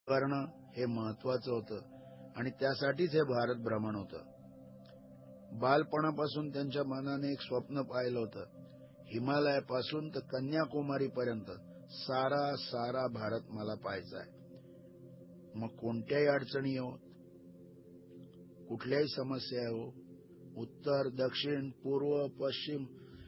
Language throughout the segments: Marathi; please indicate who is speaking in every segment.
Speaker 1: करणं हे महत्वाचं होतं आणि त्यासाठीच हे भारत भ्रमण होतं. बालपणापासून त्यांच्या मनाने एक स्वप्न पाहिलं होतं. हिमालयापासून तर कन्याकुमारी पर्यंत सारा भारत मला पाहायचा आहे. मग कोणत्याही अडचणी येऊ, कुठल्याही समस्या येऊ, उत्तर दक्षिण पूर्व पश्चिम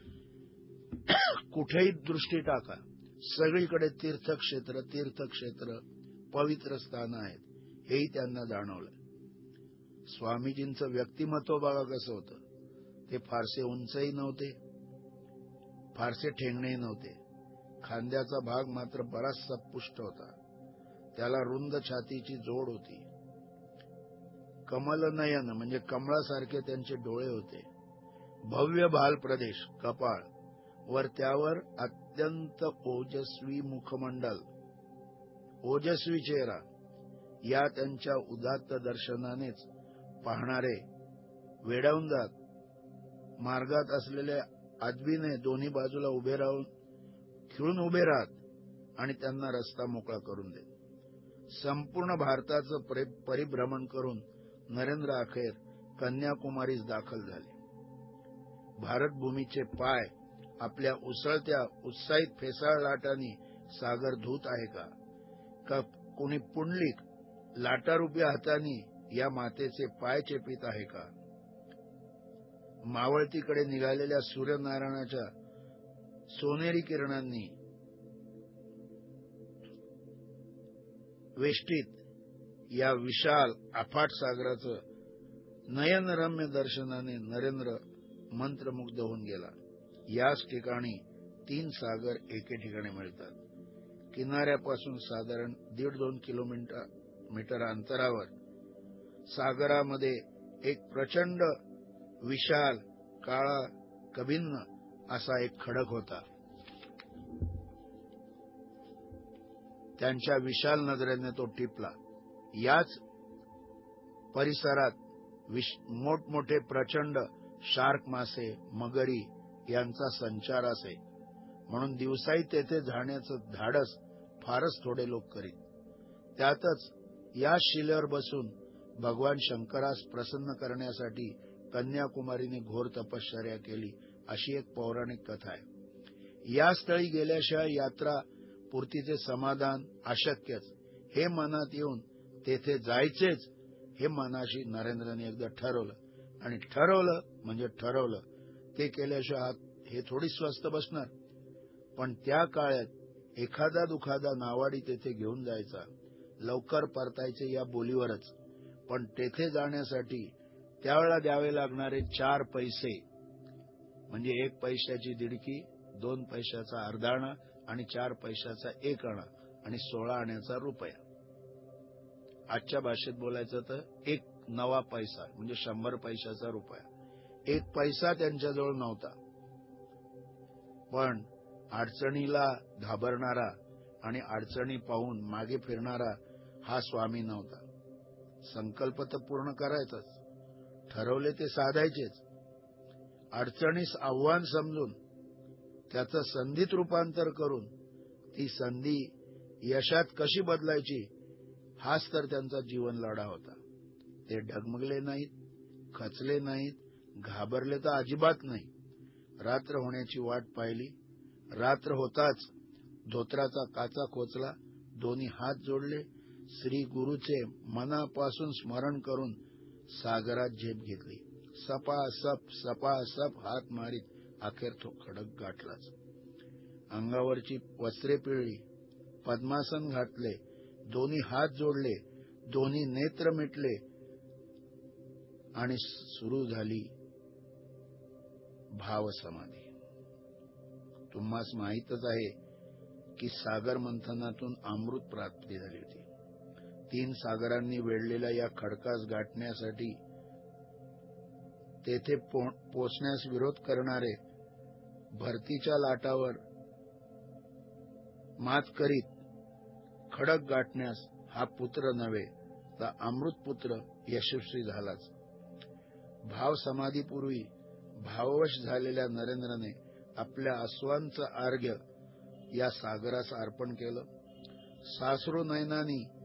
Speaker 1: कुठेही दृष्टी टाका, सगळीकडे तीर्थक्षेत्र पवित्र स्थान आहेत, हेही त्यांना जाणवलं. स्वामीजींचं व्यक्तिमत्व बघा कसं होतं. ते फारसे उंचही नव्हते, फारसे ठेंगणेही नव्हते. खांद्याचा भाग मात्र बराचसा पुष्ट होता. त्याला रुंद छातीची जोड होती. कमलनयन म्हणजे कमळासारखे त्यांचे डोळे होते. भव्य भाल प्रदेश, कपाळ वर त्यावर अत्यंत ओजस्वी मुखमंडल, ओजस्वी चेहरा. या त्यांच्या उदात्त दर्शनानेच पाहणारे वेडावून जात. मार्गात असलेल्या आदवीने दोन्ही बाजूला उभे राहून खिळून उभे राहत आणि त्यांना रस्ता मोकळा करून देत. संपूर्ण भारताचं परिभ्रमण करून नरेंद्र अखेर कन्याकुमारीस दाखल झाले. भारतभूमीचे पाय आपल्या उसळत्या उत्साहित फेसाळ लाटांनी सागर धूत आहे का कोणी पुंडलिक लाटारूपी हातांनी या मातेचे पाय चेपित आहे का? मावळतीकडे निघालेल्या सूर्यनारायणाच्या सोनेरी किरणांनी वेष्टीत या विशाल अफाट सागराचं नयनरम्य दर्शनाने नरेंद्र मंत्रमुग्ध होऊन गेला. याच ठिकाणी 3 सागर एके ठिकाणी मिळतात. किनाऱ्यापासून साधारण 1.5-2 किलोमीटर अंतरावर सागरामध्ये एक प्रचंड विशाल काळा कभिन्न असा एक खडक होता. त्यांच्या विशाल नजरेने तो टिपला. याच परिसरात मोठमोठे प्रचंड शार्क मासे, मगरी यांचा संचार असे, म्हणून दिवसाही तेथे जाण्याचं धाडस फारच थोडे लोक करीत. त्यातच या शिलेवर बसून भगवान शंकरास प्रसन्न करण्यासाठी कन्याकुमारीने घोर तपश्चर्या केली, अशी एक पौराणिक कथा आहे. या स्थळी गेल्याशिवाय यात्रा पूर्तीचे समाधान अशक्यच हे मनात येऊन तेथे जायचेच हे मनाशी नरेंद्रने एकदा ठरवलं. आणि ठरवलं म्हणजे ठरवलं. ते केल्याशिवाय हे थोडी स्वस्त बसणार. पण त्या काळात एखादा दुखादा नावाडी तेथे घेऊन जायचा, लवकर परतायचे या बोलीवरच. पण तेथे जाण्यासाठी त्यावेळेला द्यावे लागणारे 4 पैसे म्हणजे 1 पैशाची दिडकी, 2 पैशाचा अर्धा आणा आणि 4 पैशाचा 1 आणा आणि 16 आण्याचा रुपया. आजच्या भाषेत बोलायचं तर 1 नवा पैसा म्हणजे 100 पैशाचा रुपया. 1 पैसा त्यांच्याजवळ नव्हता. पण अडचणीला घाबरणारा आणि अडचणी पाहून मागे फिरणारा हा स्वामी नव्हता. संकल्प तर पूर्ण करायचाच, ठरवले ते साधायचेच. अडचणीस आव्हान समजून त्याचं संधीत रूपांतर करून ती संधी यशात कशी बदलायची हाच तर त्यांचा जीवन लढा होता. ते डगमगले नाहीत, खचले नाहीत, घाबरले तर अजिबात नाही. रात्र होण्याची वाट पाहिली. रात्र होताच धोत्राचा काचा खोचला, दोन्ही हात जोडले, श्री गुरुचे मनापासून स्मरण करून सागरात झेप घेतली. सपासप हात मारीत अखेर तो खडक गाठलाच. अंगावरची वस्त्रे पिळली, पद्मासन घातले, दोन्ही हात जोडले, दोन्ही नेत्र मिटले आणि सुरू झाली भावसमाधी. तुम्हास माहीतच आहे की सागर मंथनातून अमृत प्राप्ती झाली होती. 3 सागरांनी वेढलेल्या या खडकास गाठण्यासाठी तेथे पोचण्यास विरोध करणारे भरतीच्या लाटावर मात करीत खडक गाठण्यास हा पुत्र नव्हे तर अमृतपुत्र यशस्वी झालाच. भाव समाधीपूर्वी भाववश झालेल्या नरेंद्रने आपल्या अश्वांचं अर्घ्य या सागरास अर्पण केलं. सासरू नयनांनी